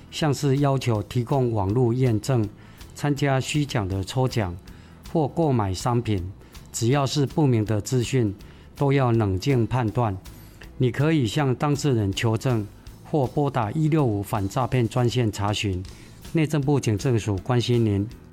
像是要求提供网络验证、参加虚假的抽奖或购买商品，只要是不明的资讯，都要冷静判断。你可以向当事人求证，或拨打165反诈骗专线查询。内政部警政署关心您。